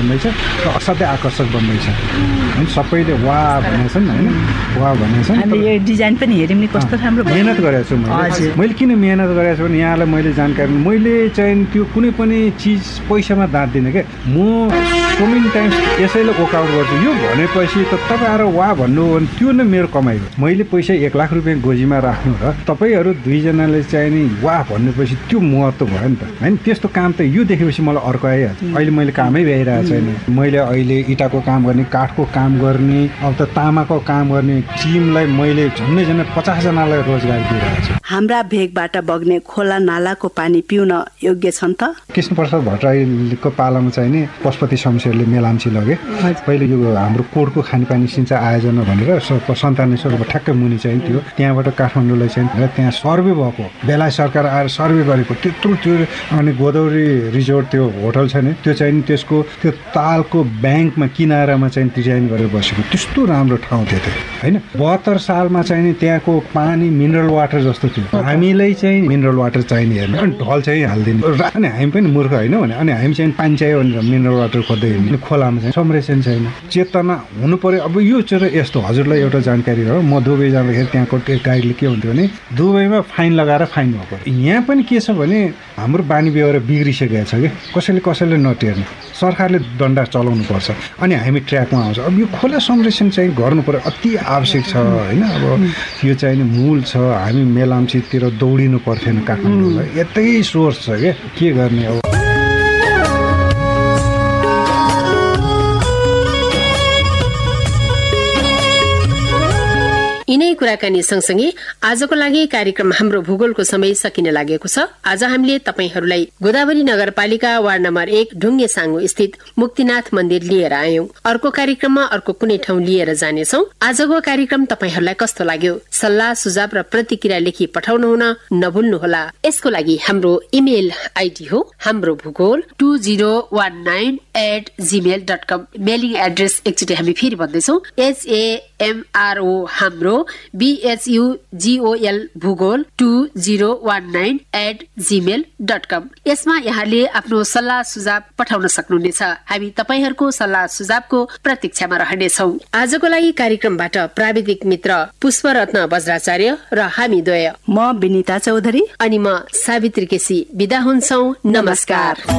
बन्दैछ र असाध्यै आकर्षक बन्दैछ हैन। सबैले वाह भनेछन् हैन, वाह भनेछन्। अनि यो डिजाइन पनि हेर्यौँ नि कस्तो राम्रो मेहनत गरेको छु मैले किन मेहनत गरेको छु भने यहाँलाई मैले जानकारी मैले चाहिँ त्यो कुनै पनि चिज पैसामा दाँच्दिनँ क्या। म सो मेनी टाइम्स यसैले वर्कआउट गर्छु। यो भनेपछि त तपाईँहरू वाह भन्नु भने त्यो नै मेरो कमाइ हो। मैले पैसा 1 लाख रुपियाँ गोजीमा राख्नु र तपाईँहरू दुईजनाले चाहिँ नि वाह भन्नेपछि त्यो महत्त्व भयो नि त हैन। त्यस्तो काम त यो देखेपछि मलाई अर्को आइहाल्छ। अहिले मैले कामै भ्याइरहेको छैन। मैले अहिले इँटाको काम गर्ने, काठको काम गर्ने, अब त तामाको काम गर्ने टिमलाई मैले झन्डै 50 जनालाई रोजगार दिइरहेको छु। हाम्रा भेगबाट बग्ने खोला नालाको पानी पिउन योग्य छन् त? कृष्णप्रसाद भट्टराईको पालामा चाहिँ नि पशुपति शमशेरले मेलाम्ची लगे। पहिले यो हाम्रो कोटको खानेपानी सिंचाइ आयोजना भनेर सन्तानेश्वरको ठ्याक्कै मुनि चाहिँ थियो। त्यहाँबाट काठमाडौँलाई चाहिँ त्यहाँ सर्वे भएको बेला सरकार आएर सर्वे गरेको त्यत्रो त्यो अनि गोदावरी रिजोर्ट त्यो होटल छ नि त्यो चाहिँ त्यसको त्यो तालको ब्याङ्कमा किनारामा चाहिँ डिजाइन गरेर बसेको त्यस्तो राम्रो ठाउँ थियो त्यो हैन। 72 सालमा चाहिँ नि त्यहाँको पानी मिनरल वाटर जस्तो थियो। हामीलाई चाहिँ मिनरल वाटर चाहिने हेर्ने अनि ढल चाहिँ हाल्दिने अनि हामी पनि मूर्ख होइन भने अनि हामी चाहिँ पानी चाहियो भनेर मिनरल वाटर खोज्दै हिँड्ने। खोलामा चाहिँ संरक्षण छैन, चेतना हुनु पर्यो। अब यो चाहिँ यस्तो हजुरलाई एउटा जानकारी हो, म दुबई जाँदाखेरि त्यहाँको गाइडले के हुन्थ्यो भने दुबईमा फाइन लगाएर फाइन भएको। यहाँ पनि के छ भने हाम्रो बानी व्यवहार बिग्रिसकेको छ कि कसैले नटेर्ने, सरकारले दण्ड चलाउनु पर्छ अनि हामी ट्र्याकमा आउँछ। अब यो खोला संरक्षण चाहिँ गर्नु पर्यो, अति आवश्यक छ हैन। अब यो चाहिँ नि मूल छ। हामी मेलाम्चीतिर दौडिनु पर्थेन, काठमाडौँलाई यतै सोर्स छ के गर्ने अब। यिनै कुराकानी सँगसँगै आजको लागि कार्यक्रम हाम्रो भूगोलको समय सकिन लागेको छ। आज हामीले तपाईहरूलाई गोदावरी नगरपालिका वार्ड नम्बर 1 ढुङ्गे साङ्गो स्थित मुक्तिनाथ मन्दिर लिएर आयौं। अर्को कार्यक्रममा अर्को कुनै ठाउँ लिएर जानेछौं। आजको कार्यक्रम तपाईहरूलाई कस्तो लाग्यो? सल्लाह सुझाव र प्रतिक्रिया लेखी पठाउनु हुन नभुल्नुहोला। यसको लागि हाम्रो इमेल आइडी हो हाम्रो भूगोल 2019@gmail.com। मेलिङ एड्रेस एकचोटि हामी फेरि भन्दैछौँ, HAMRO हाम्रो BHUGOL भूगोल 2019@gmail.com। यसमा यहाँले आफ्नो सल्लाह सुझाव पठाउन सक्नुहुनेछ। हामी तपाईहरूको सल्लाह सुझावको प्रतीक्षामा रहनेछौँ। आजको लागि कार्यक्रमबाट प्राविधिक मित्र पुष्परत्न बज्राचार्य र हामी द्वय, म विनिता चौधरी अनि म सावित्री केसी बिदा हुन्छौं। नमस्कार।